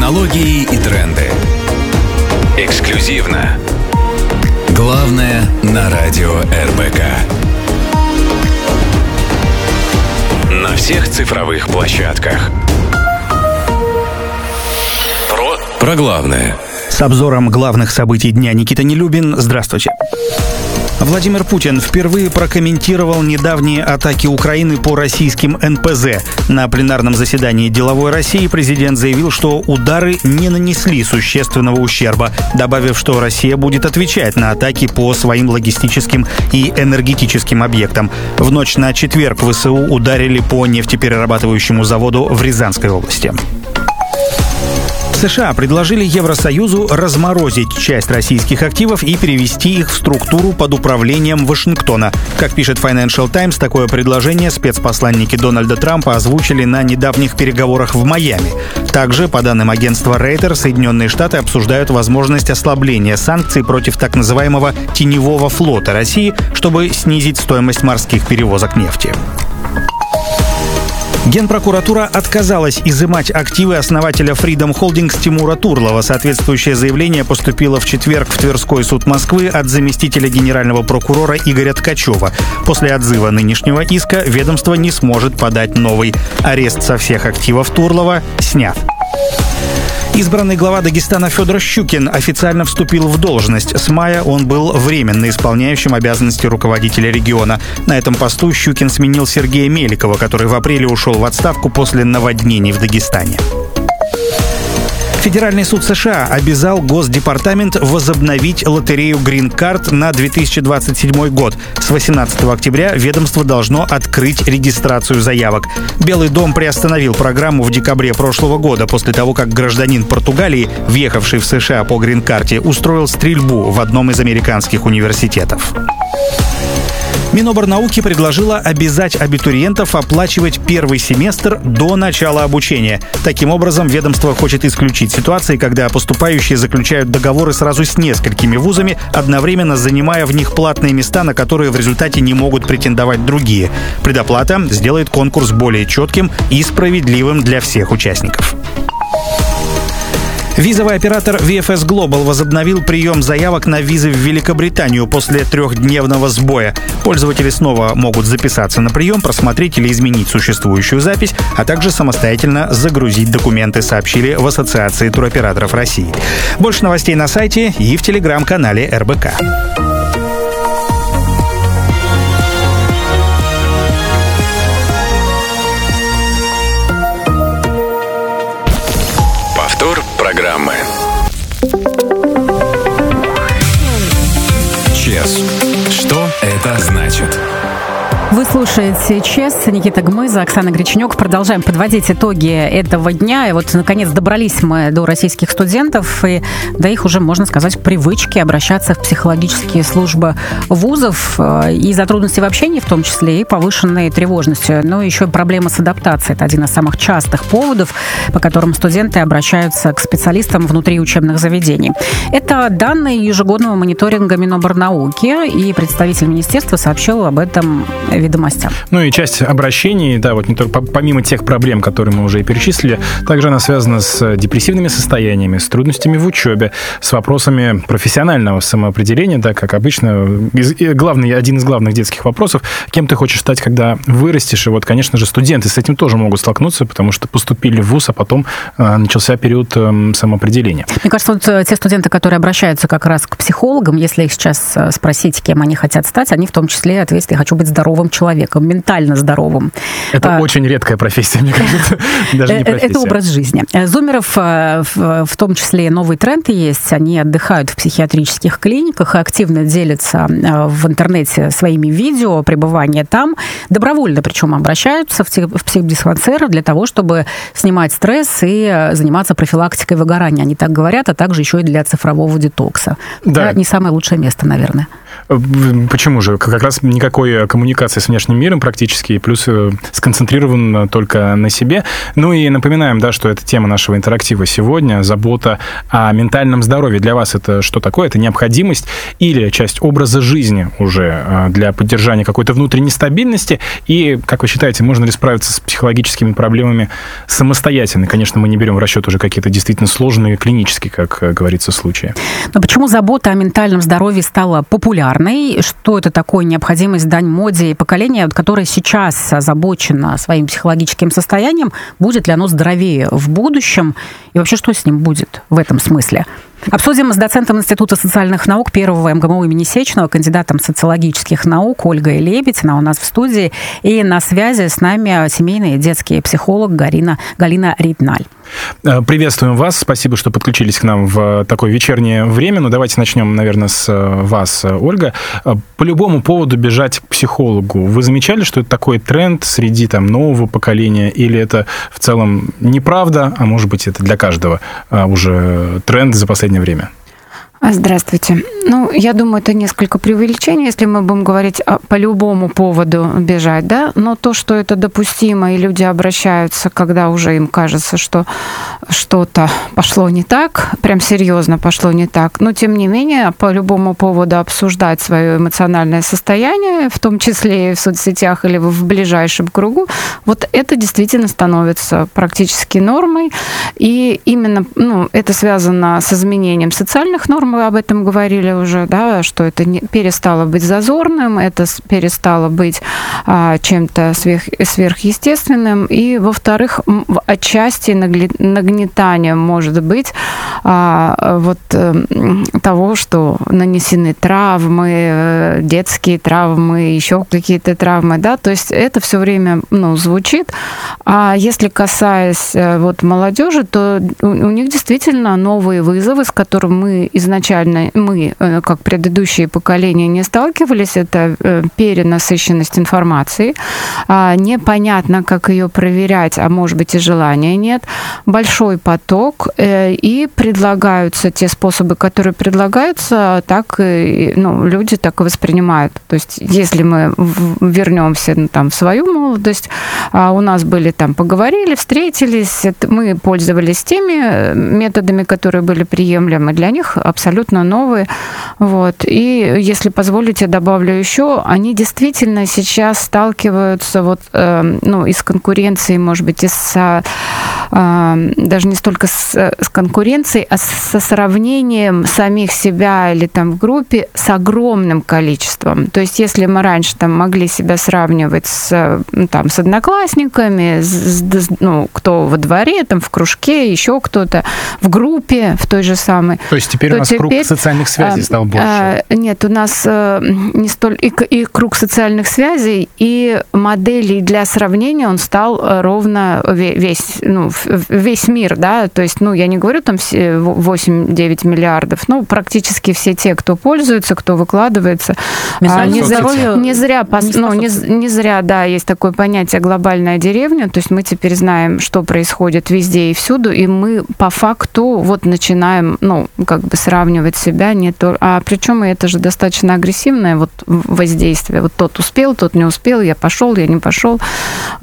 Технологии и тренды. Эксклюзивно. Главное на радио РБК. На всех цифровых площадках. Про главное. С обзором главных событий дня Никита Нелюбин. Здравствуйте. Владимир Путин впервые прокомментировал недавние атаки Украины по российским НПЗ. На пленарном заседании «Деловой России» президент заявил, что удары не нанесли существенного ущерба, добавив, что Россия будет отвечать на атаки по своим логистическим и энергетическим объектам. В ночь на четверг ВСУ ударили по нефтеперерабатывающему заводу в Рязанской области. США предложили Евросоюзу разморозить часть российских активов и перевести их в структуру под управлением Вашингтона. Как пишет Financial Times, такое предложение спецпосланники Дональда Трампа озвучили на недавних переговорах в Майами. Также, по данным агентства Reuters, Соединенные Штаты обсуждают возможность ослабления санкций против так называемого теневого флота России, чтобы снизить стоимость морских перевозок нефти. Генпрокуратура отказалась изымать активы основателя Freedom Holdings Тимура Турлова. Соответствующее заявление поступило в четверг в Тверской суд Москвы от заместителя генерального прокурора Игоря Ткачева. После отзыва нынешнего иска ведомство не сможет подать новый. Арест со всех активов Турлова снят. Избранный глава Дагестана Федор Щукин официально вступил в должность. С мая он был временно исполняющим обязанности руководителя региона. На этом посту Щукин сменил Сергея Меликова, который в апреле ушел в отставку после наводнений в Дагестане. Федеральный суд США обязал Госдепартамент возобновить лотерею Green Card на 2027 год. С 18 октября ведомство должно открыть регистрацию заявок. Белый дом приостановил программу в декабре прошлого года после того, как гражданин Португалии, въехавший в США по Green Card, устроил стрельбу в одном из американских университетов. Миноборнауки предложила обязать абитуриентов оплачивать первый семестр до начала обучения. Таким образом, ведомство хочет исключить ситуации, когда поступающие заключают договоры сразу с несколькими вузами, одновременно занимая в них платные места, на которые в результате не могут претендовать другие. Предоплата сделает конкурс более четким и справедливым для всех участников. Визовый оператор VFS Global возобновил прием заявок на визы в Великобританию после трехдневного сбоя. Пользователи снова могут записаться на прием, просмотреть или изменить существующую запись, а также самостоятельно загрузить документы, сообщили в Ассоциации туроператоров России. Больше новостей на сайте и в телеграм-канале РБК. Программы. ЧЕС. Что это значит? Вы слушаете ЧЕС, Никита Гмыза, Оксана Греченюк. Продолжаем подводить итоги этого дня. И вот, наконец, добрались мы до российских студентов, и до их уже, можно сказать, привычки обращаться в психологические службы вузов. Из-за трудностей в общении, в том числе, и повышенной тревожностью. Но еще и проблема с адаптацией. Это один из самых частых поводов, по которым студенты обращаются к специалистам внутри учебных заведений. Это данные ежегодного мониторинга Миноборнауки, и представитель министерства сообщил об этом ведомостям. Ну и часть обращений, да, вот не только помимо тех проблем, которые мы уже и перечислили, также она связана с депрессивными состояниями, с трудностями в учебе, с вопросами профессионального самоопределения, да, как обычно, один из главных детских вопросов, кем ты хочешь стать, когда вырастешь. И вот, конечно же, студенты с этим тоже могут столкнуться, потому что поступили в вуз, а потом начался период самоопределения. Мне кажется, вот те студенты, которые обращаются как раз к психологам, если их сейчас спросить, кем они хотят стать, они в том числе ответят: я хочу быть здоровым человеком, ментально здоровым. Это очень редкая профессия, мне кажется. Даже не профессия. Это образ жизни. Зумеров, в том числе, новый тренд есть. Они отдыхают в психиатрических клиниках и активно делятся в интернете своими видео пребывания там. Добровольно, причем, обращаются в психдиспансеры для того, чтобы снимать стресс и заниматься профилактикой выгорания. Они так говорят, а также еще и для цифрового детокса. Да. Это не самое лучшее место, наверное. Почему же? Как раз никакой коммуникации с внешним миром практически, плюс сконцентрирован только на себе. Ну и напоминаем, да, что это тема нашего интерактива сегодня, забота о ментальном здоровье. Для вас это что такое? Это необходимость или часть образа жизни уже для поддержания какой-то внутренней стабильности? И, как вы считаете, можно ли справиться с психологическими проблемами самостоятельно? Конечно, мы не берем в расчет уже какие-то действительно сложные клинические, как говорится, случаи. Но почему забота о ментальном здоровье стала популярной? Что это такое? Необходимость, дань моде и поколение, которое сейчас озабочено своим психологическим состоянием, будет ли оно здоровее в будущем? И вообще, что с ним будет в этом смысле? Обсудим с доцентом Института социальных наук первого МГМУ имени Сеченова, кандидатом социологических наук Ольгой Лебедь. Она у нас в студии. И на связи с нами семейный и детский психолог Галина Ридналь. Приветствуем вас. Спасибо, что подключились к нам в такое вечернее время. Ну, давайте начнем, наверное, с вас, Ольга. По любому поводу бежать к психологу. Вы замечали, что это такой тренд среди нового поколения? Или это в целом неправда, а может быть, это для каждого уже тренд за последнее время? Здравствуйте. Я думаю, это несколько преувеличений, если мы будем говорить по любому поводу бежать, да, но то, что это допустимо, и люди обращаются, когда уже им кажется, что что-то пошло не так, прям серьезно пошло не так, но тем не менее, по любому поводу обсуждать свое эмоциональное состояние, в том числе и в соцсетях или в ближайшем кругу, вот это действительно становится практически нормой, и именно, это связано с изменением социальных норм, вы об этом говорили уже, да, что это перестало быть зазорным, это перестало быть чем-то сверхъестественным, и, во-вторых, отчасти нагнетание может быть того, что нанесены травмы, детские травмы, еще какие-то травмы, да, то есть это все время, звучит. А если касаясь молодежи, то у них действительно новые вызовы, с которыми мы, как предыдущие поколения, не сталкивались. Это перенасыщенность информации. Непонятно, как ее проверять, а может быть и желания нет. Большой поток. И предлагаются те способы, которые предлагаются, так люди так и воспринимают. То есть если мы вернемся в свою молодость, у нас были поговорили, встретились, мы пользовались теми методами, которые были приемлемы для них, абсолютно новые. И если позволите, добавлю еще, они действительно сейчас сталкиваются и с конкуренцией, может быть, даже не столько с конкуренцией, а со сравнением самих себя или в группе с огромным количеством. То есть если мы раньше могли себя сравнивать с одноклассниками, кто во дворе, в кружке, еще кто-то, в группе, в той же самой. То есть теперь у нас круг социальных связей стал больше? Нет, у нас не столь и круг социальных связей, и моделей для сравнения он стал ровно весь мир, да, то есть, я не говорю 8-9 миллиардов, практически все те, кто пользуется, кто выкладывается. Не зря, да, есть такое понятие глобальная деревня, то есть мы теперь знаем, что происходит везде и всюду, и мы по факту начинаем, сравнивать себя, причем это же достаточно агрессивное воздействие. Тот успел, тот не успел, я пошел, я не пошел.